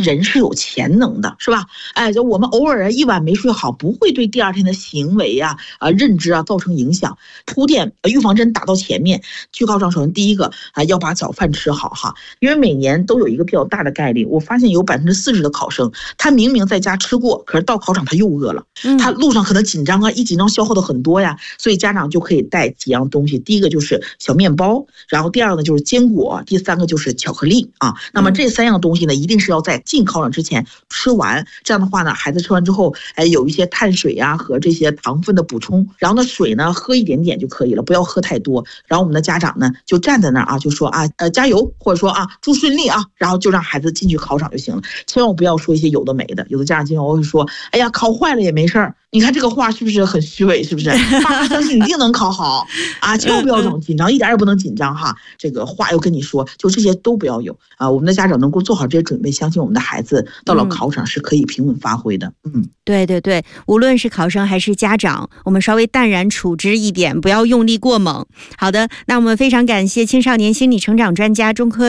人是有潜能的，是吧？就我们偶尔一晚没睡好，不会对第二天的行为认知造成影响。铺垫预防针打到前面，去考场首先第一个要把早饭吃好哈，因为每年都有一个比较大的概率，我发现有40%的考生，他明明在家吃过，可是到考场他又饿了，他路上可能紧张一紧张消耗的很多呀，所以家长就可以带几样东西，第一个就是小面包，然后第二个呢就是坚果，第三个就是巧克力那么这3样东西呢，一定是要在进考场之前吃完，这样的话呢，孩子吃完之后，有一些碳水和这些糖分的补充，然后呢水呢喝一点点就可以了，不要喝太多。然后我们的家长呢就站在那儿就说加油，或者说祝顺利然后就让孩子进去考场就行了，千万不要说一些有的没的。有的家长经常会说，哎呀，考坏了也没事儿。你看这个话是不是很虚伪？是不是？爸妈相信你一定能考好千万不要这种紧张，一点也不能紧张哈。这个话又跟你说，就这些都不要有我们的家长能够做好这些准备，相信我们的孩子到了考场是可以平稳发挥的。 对对对，无论是考生还是家长，我们稍微淡然处之一点，不要用力过猛。好的，那我们非常感谢青少年心理成长专家中科